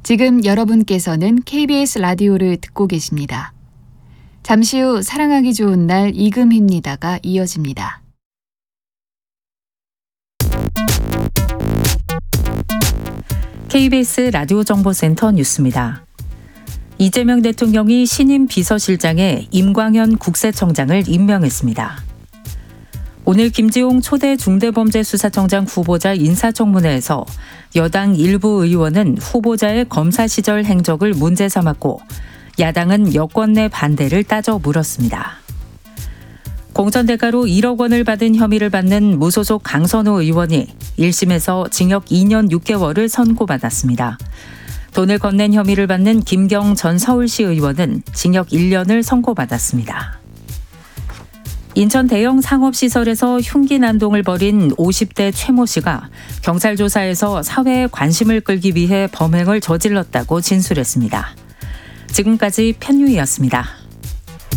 지금 여러분께서는 KBS 라디오를 듣고 계십니다. 잠시 후 사랑하기 좋은 날 이금희입니다가 이어집니다. KBS 라디오 정보센터 뉴스입니다. 이재명 대통령이 신임 비서실장에 임광현 국세청장을 임명했습니다. 오늘 김지용 초대 중대범죄수사청장 후보자 인사청문회에서 여당 일부 의원은 후보자의 검사 시절 행적을 문제 삼았고 야당은 여권 내 반대를 따져 물었습니다. 공천대가로 1억 원을 받은 혐의를 받는 무소속 강선호 의원이 1심에서 징역 2년 6개월을 선고받았습니다. 돈을 건넨 혐의를 받는 김경 전 서울시 의원은 징역 1년을 선고받았습니다. 인천 대형 상업시설에서 흉기 난동을 벌인 50대 최모 씨가 경찰 조사에서 사회의 관심을 끌기 위해 범행을 저질렀다고 진술했습니다. 지금까지 편유희였습니다.